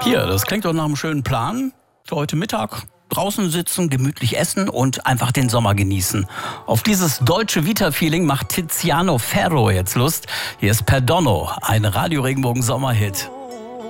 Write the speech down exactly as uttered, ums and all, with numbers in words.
Hier, das klingt doch nach einem schönen Plan für heute Mittag. Draußen sitzen, gemütlich essen und einfach den Sommer genießen. Auf dieses deutsche Vita-Feeling macht Tiziano Ferro jetzt Lust. Hier ist Perdono, ein Radio-Regenbogen-Sommerhit.